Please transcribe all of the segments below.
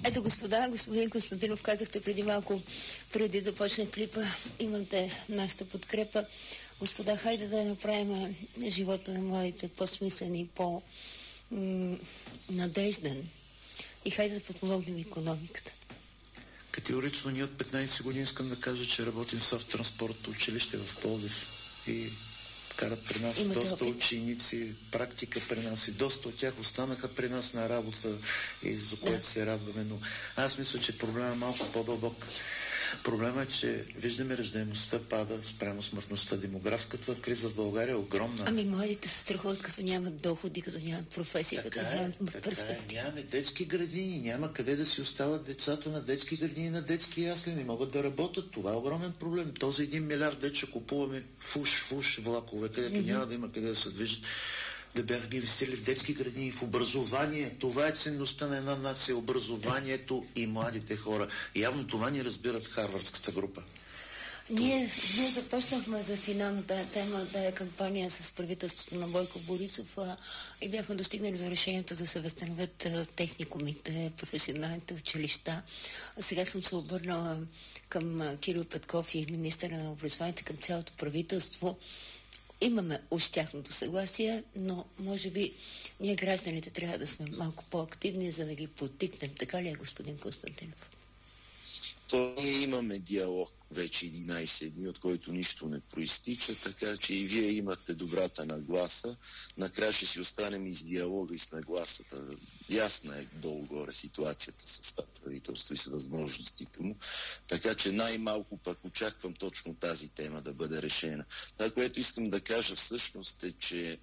Ето, господин Константинов, казахте преди малко, преди да почне клипа, имате нашата подкрепа. Господа, хайде да направим живота на младите по-смислен и по-надежден. И хайде да подпомогнем икономиката. Категорично ние от 15 години искам да кажа, че работим с автотранспортното училище в Пловдив. И карат при нас доста ученици, практика при нас и доста от тях останаха при нас на работа и за което се радваме. Но аз мисля, че проблемът е малко по-дълбок. Проблемът е, че виждаме раждаемостта пада спрямо смъртността. Демографската криза в България е огромна. Ами младите се страхуват, като нямат доходи, като нямат професия, като нямат перспектива. Нямаме детски градини, няма къде да си остават децата на детски градини, на детски ясли, не могат да работят. Това е огромен проблем. Този 1 милиард дече купуваме фуш влакове, където няма да има къде да се движат, да бяха ги инвестирали в детски градини, в образование. Това е ценността на една нация, образованието и младите хора. Явно това ни разбират Харвардската група. Ние започнахме за финалната тема да е кампания с правителството на Бойко Борисов и бяхме достигнали за решението да се възстановят техникумите, професионалните училища. Сега съм се обърнала към Кирил Петков и министъра на образованието, към цялото правителство. Имаме уж тяхното съгласие, но може би ние гражданите трябва да сме малко по-активни, за да ги подтикнем. Така ли е, господин Константинов? То ние имаме диалог вече 11 дни, от който нищо не проистича, така че и вие имате добрата нагласа. Накрая ще си останем и с диалога, и с нагласата. Ясна е долу-горе ситуацията с това правителство и с възможностите му. Така че най-малко пък очаквам точно тази тема да бъде решена. Това, което искам да кажа всъщност е, че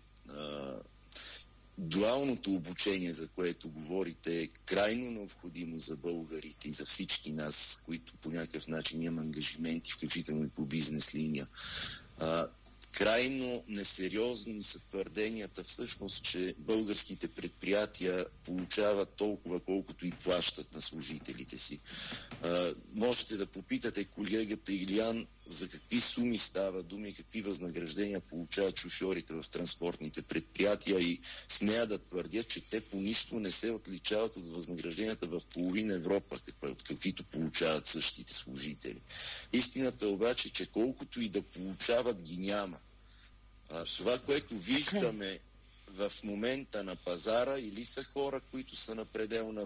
дуалното обучение, за което говорите, е крайно необходимо за българите и за всички нас, които по някакъв начин имаме ангажименти, включително и по бизнес линия. Крайно несериозни са твърденията всъщност, че българските предприятия получават толкова, колкото и плащат на служителите си. Можете да попитате колегата Илиян за какви суми става дума и какви възнаграждения получават шофьорите в транспортните предприятия и смея да твърдя, че те по нищо не се отличават от възнагражденията в половина Европа, от каквито получават същите служители. Истината е обаче, че колкото и да получават, ги няма. Това, което виждаме в момента на пазара, или са хора, които са на пределна